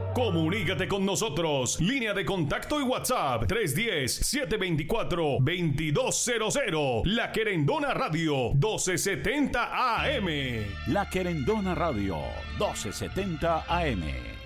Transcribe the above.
Comunícate con nosotros. Línea de contacto y WhatsApp 310-724-2200. La Querendona Radio 1270 AM. La Querendona Radio 1270 AM.